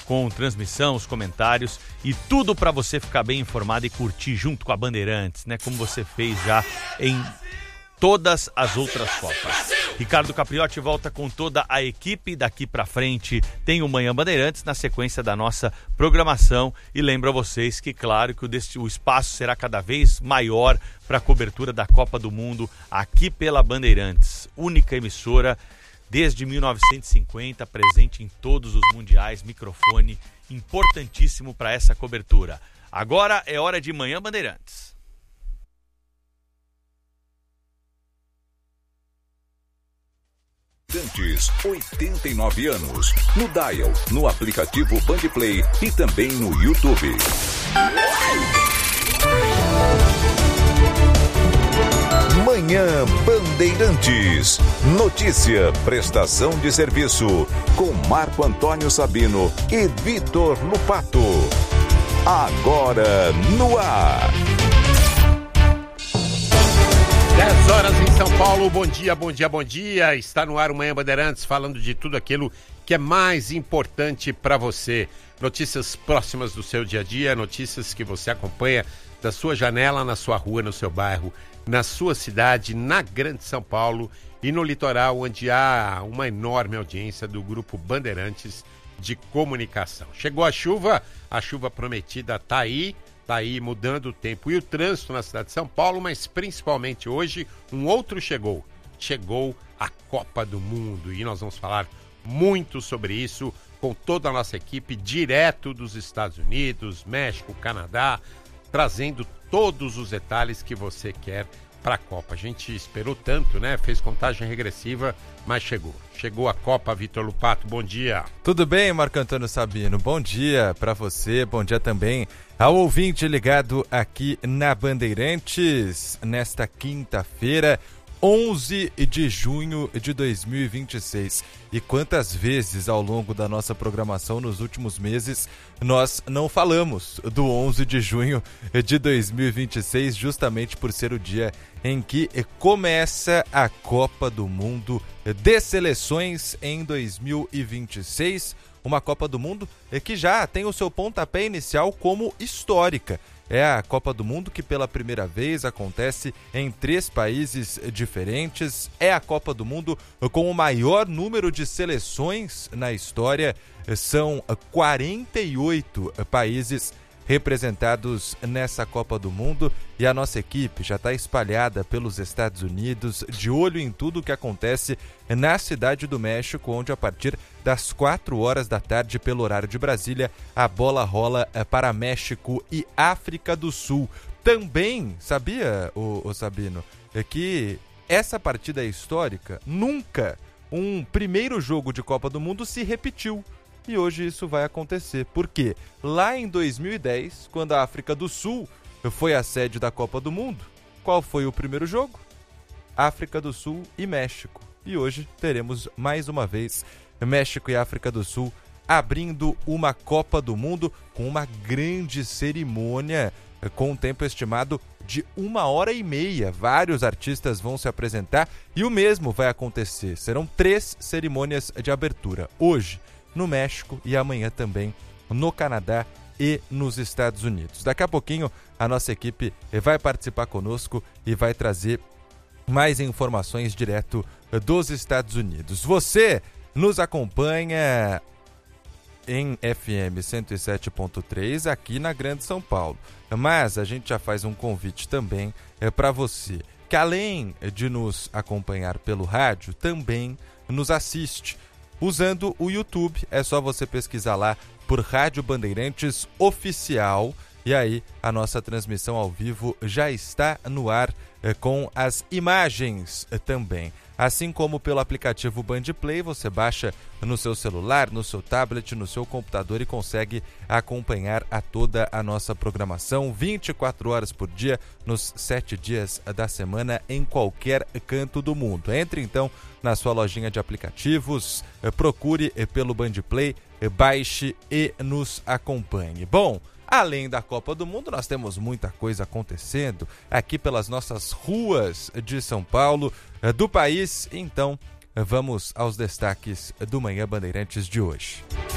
com transmissão, os comentários e tudo para você ficar bem informado e curtir junto com a Bandeirantes, né? Como você fez já em todas as outras Copas. Ricardo Capriotti volta com toda a equipe. Daqui para frente tem o Manhã Bandeirantes na sequência da nossa programação. E lembro a vocês que, claro, que o espaço será cada vez maior para a cobertura da Copa do Mundo aqui pela Bandeirantes. Única emissora desde 1950, presente em todos os mundiais, microfone importantíssimo para essa cobertura. Agora é hora de Manhã Bandeirantes. Bandeirantes, 89 anos. No Dial, no aplicativo Bandplay e também no YouTube. Manhã Bandeirantes. Notícia, prestação de serviço. Com Marco Antônio Sabino e Vitor Lupato. Agora no ar. 10 horas em São Paulo, bom dia, bom dia, bom dia. Está no ar o Manhã Bandeirantes, falando de tudo aquilo que é mais importante para você. Notícias próximas do seu dia a dia, notícias que você acompanha da sua janela, na sua rua, no seu bairro, na sua cidade, na Grande São Paulo e no litoral, onde há uma enorme audiência do Grupo Bandeirantes de Comunicação. Chegou a chuva prometida está aí mudando o tempo e o trânsito na cidade de São Paulo, mas principalmente hoje, um outro chegou a Copa do Mundo e nós vamos falar muito sobre isso com toda a nossa equipe direto dos Estados Unidos, México, Canadá, trazendo todos os detalhes que você quer para a Copa. A gente esperou tanto, né? Fez contagem regressiva, mas chegou a Copa. Vitor Lupato, bom dia. Tudo bem, Marco Antônio Sabino? Bom dia para você, bom dia também ao ouvinte ligado aqui na Bandeirantes, nesta quinta-feira, 11 de junho de 2026. E quantas vezes ao longo da nossa programação nos últimos meses nós não falamos do 11 de junho de 2026, justamente por ser o dia em que começa a Copa do Mundo de Seleções em 2026. Uma Copa do Mundo que já tem o seu pontapé inicial como histórica. É a Copa do Mundo que pela primeira vez acontece em 3 países diferentes. É a Copa do Mundo com o maior número de seleções na história. São 48 países representados nessa Copa do Mundo e a nossa equipe já está espalhada pelos Estados Unidos, de olho em tudo o que acontece na Cidade do México, onde a partir das 4 horas da tarde, pelo horário de Brasília, a bola rola para México e África do Sul. Também, sabia, o Sabino, que essa partida histórica, nunca um primeiro jogo de Copa do Mundo se repetiu. E hoje isso vai acontecer, porque lá em 2010, quando a África do Sul foi a sede da Copa do Mundo, qual foi o primeiro jogo? África do Sul e México. E hoje teremos mais uma vez México e África do Sul abrindo uma Copa do Mundo com uma grande cerimônia com um tempo estimado de 1h30. Vários artistas vão se apresentar e o mesmo vai acontecer. Serão 3 cerimônias de abertura. Hoje no México e amanhã também no Canadá e nos Estados Unidos. Daqui a pouquinho a nossa equipe vai participar conosco e vai trazer mais informações direto dos Estados Unidos. Você nos acompanha em FM 107.3 aqui na Grande São Paulo, mas a gente já faz um convite também para você que, além de nos acompanhar pelo rádio, também nos assiste usando o YouTube. É só você pesquisar lá por Rádio Bandeirantes Oficial e aí a nossa transmissão ao vivo já está no ar com as imagens também. Assim como pelo aplicativo Bandplay, você baixa no seu celular, no seu tablet, no seu computador e consegue acompanhar a toda a nossa programação 24 horas por dia, nos 7 dias da semana, em qualquer canto do mundo. Entre então na sua lojinha de aplicativos, procure pelo Bandplay, baixe e nos acompanhe. Bom, além da Copa do Mundo, nós temos muita coisa acontecendo aqui pelas nossas ruas de São Paulo, do país. Então, vamos aos destaques do Manhã Bandeirantes de hoje.